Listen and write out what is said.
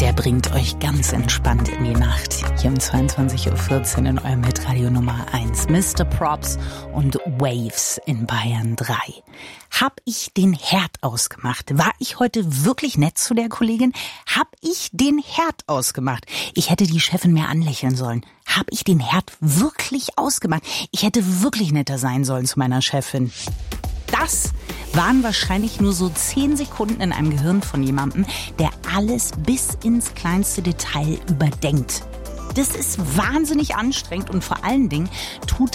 Der bringt euch ganz entspannt in die Nacht. Hier um 22.14 Uhr in eurem Hitradio Nummer 1. Mr. Props und Waves in Bayern 3. Hab ich den Herd ausgemacht? War ich heute wirklich nett zu der Kollegin? Hab ich den Herd ausgemacht? Ich hätte die Chefin mehr anlächeln sollen. Hab ich den Herd wirklich ausgemacht? Ich hätte wirklich netter sein sollen zu meiner Chefin. Das waren wahrscheinlich nur so 10 Sekunden in einem Gehirn von jemandem, der alles bis ins kleinste Detail überdenkt. Das ist wahnsinnig anstrengend und vor allen Dingen tut